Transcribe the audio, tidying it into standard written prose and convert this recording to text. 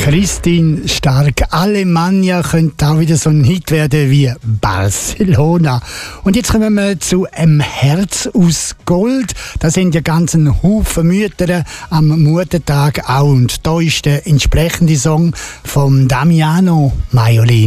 Christine Stark. Alemannia könnte auch wieder so ein Hit werden wie Barcelona. Und jetzt kommen wir zu einem Herz aus Gold. Da sind ja ganz ein Haufen Mütter am Muttertag auch. Und da ist der entsprechende Song von Damiano Maiolin.